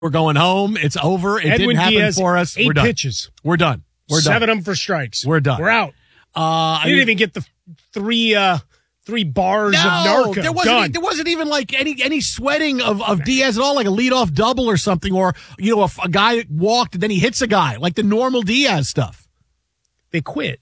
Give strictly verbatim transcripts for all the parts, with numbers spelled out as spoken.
We're going home. It's over. It Edwin didn't happen Diaz, for us. Eight We're done. pitches. We're done. We're done. Seven of them for strikes. We're done. We're out. Uh, I you didn't mean, even get the three uh, three bars no, of Narco. there wasn't. Done. There wasn't even like any any sweating of, of Diaz at all, like a leadoff double or something, or you know, a, a guy walked and then he hits a guy, like the normal Diaz stuff. They quit.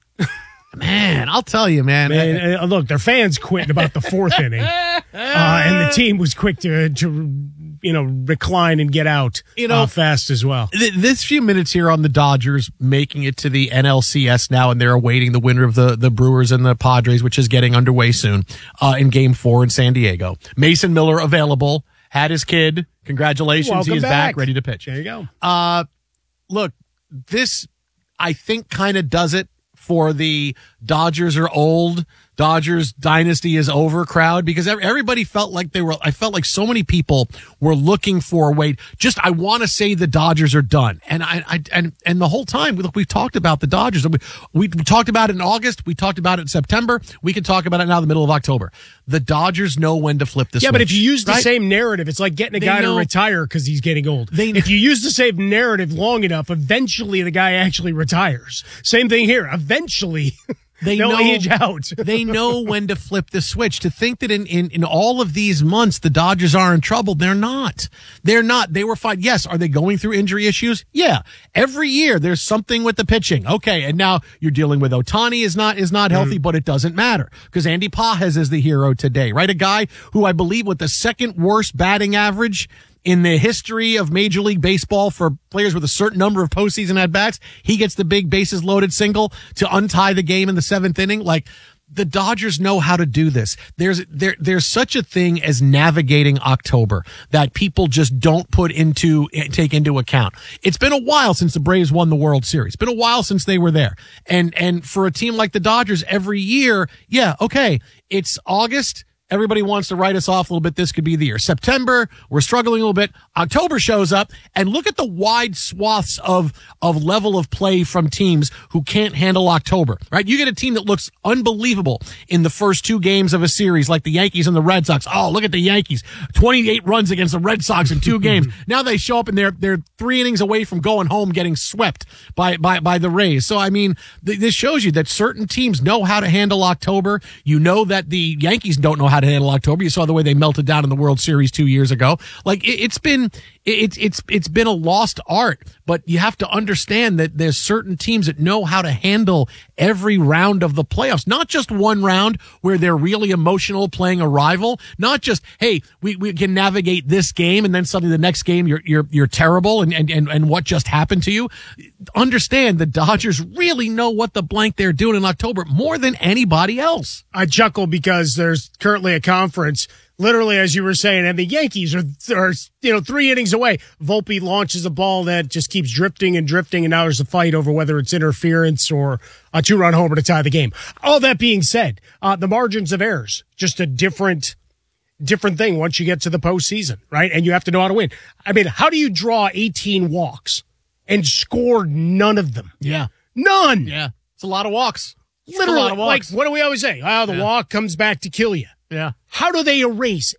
Man, I'll tell you, man. man uh, look, their fans quit in about the fourth inning, uh, and the team was quick to to you know recline and get out. You know, uh, fast as well. Th- this few minutes here on the Dodgers making it to the N L C S now, and they're awaiting the winner of the the Brewers and the Padres, which is getting underway soon uh, in Game Four in San Diego. Mason Miller available, had his kid. Congratulations, Welcome he is back. back, ready to pitch. There you go. Uh, look, this I think kind of does it for the Dodgers are old, Dodgers dynasty is over crowd, because everybody felt like they were, I felt like so many people were looking for a way, just, I want to say the Dodgers are done. And I, I, and, and the whole time, look, we've talked about the Dodgers. We, we talked about it in August. We talked about it in September. We can talk about it now in the middle of October. The Dodgers know when to flip the switch. Yeah, but if you use the right? same narrative, it's like getting a They guy know, to retire because he's getting old. They, if you use the same narrative long enough, eventually the guy actually retires. Same thing here. Eventually, They they'll know, age out. They know when to flip the switch. To think that in, in, in all of these months, the Dodgers are in trouble. They're not. They're not. They were fine. Yes. Are they going through injury issues? Yeah. Every year there's something with the pitching. Okay. And now you're dealing with Ohtani is not, is not healthy, mm. but it doesn't matter because Andy Pages is the hero today, right? A guy who I believe with the second worst batting average in the history of Major League Baseball for players with a certain number of postseason at-bats, he gets the big bases-loaded single to untie the game in the seventh inning. Like, the Dodgers know how to do this. There's there there's such a thing as navigating October that people just don't put into take into account. It's been a while since the Braves won the World Series. It's been a while since they were there. And and for a team like the Dodgers, every year, yeah, okay, it's August. Everybody wants to write us off a little bit. This could be the year. September, we're struggling a little bit. October shows up, and look at the wide swaths of, of level of play from teams who can't handle October, right? You get a team that looks unbelievable in the first two games of a series, like the Yankees and the Red Sox. Oh, look at the Yankees. twenty-eight runs against the Red Sox in two games. Now they show up and they're, they're three innings away from going home, getting swept by, by, by the Rays. So, I mean, th- this shows you that certain teams know how to handle October. You know that the Yankees don't know how to handle October. You saw the way they melted down in the World Series two years ago. Like it, it's been, it's it's it's been a lost art. But you have to understand that there's certain teams that know how to handle every round of the playoffs. Not just one round where they're really emotional playing a rival. Not just hey, we, we can navigate this game and then suddenly the next game you're you're you're terrible and and and, and what just happened to you. Understand the Dodgers really know what the blank they're doing in October more than anybody else. I chuckle because there's currently a conference, literally, as you were saying, and the Yankees are, are, you know, three innings away. Volpe launches a ball that just keeps drifting and drifting, and now there's a fight over whether it's interference or a two-run homer to tie the game. All that being said, uh, the margins of errors, just a different, different thing once you get to the postseason, right? And you have to know how to win. I mean, how do you draw eighteen walks and score none of them? Yeah. None. Yeah. It's a lot of walks. Literally, a lot of walks. like, what do we always say? Oh, the Yeah. walk comes back to kill you. Yeah. How do they erase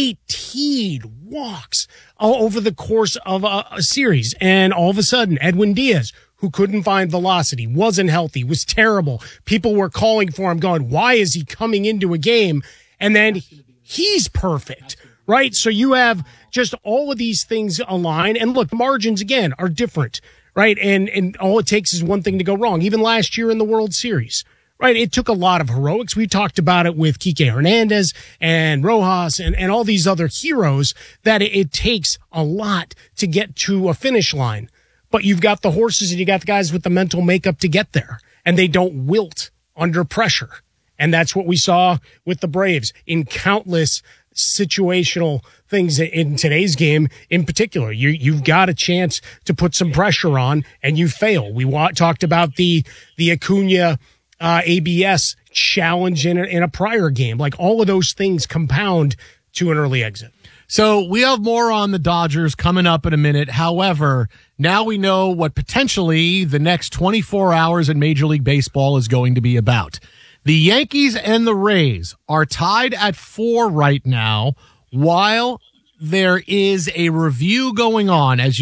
eighteen walks all over the course of a, a series? And all of a sudden, Edwin Diaz, who couldn't find velocity, wasn't healthy, was terrible. People were calling for him going, why is he coming into a game? And then he's perfect, right? So you have just all of these things align. And look, margins, again, are different, right? And, and all it takes is one thing to go wrong. Even last year in the World Series. Right, it took a lot of heroics. We talked about it with Kike Hernandez and Rojas and, and all these other heroes that it, it takes a lot to get to a finish line. But you've got the horses and you got the guys with the mental makeup to get there. And they don't wilt under pressure. And that's what we saw with the Braves in countless situational things in today's game in particular. You, you've got a chance to put some pressure on and you fail. We wa- talked about the, the Acuna Uh, A B S challenge in a, in a prior game. Like all of those things compound to an early exit. So we have more on the Dodgers coming up in a minute. However, now we know what potentially the next twenty-four hours in Major League Baseball is going to be about. The Yankees and the Rays are tied at four right now, while there is a review going on, as you